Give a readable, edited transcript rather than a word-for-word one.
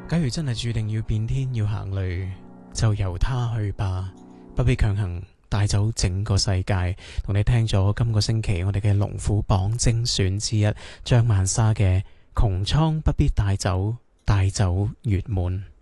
假如真係注定要變天要行雷，就由他去吧，不必強行帶走整個世界。同你聽咗今個星期我哋嘅龍虎榜精選之一，張曼莎嘅窮蒼不必帶走，帶走月滿。